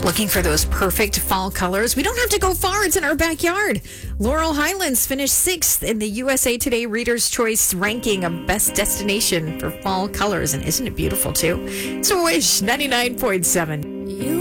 Looking for those perfect fall colors? We don't have to go far. It's in our backyard. Laurel Highlands finished 6th in the USA Today Reader's Choice ranking of best destination for fall colors. And isn't it beautiful, too? So Wish 99.7.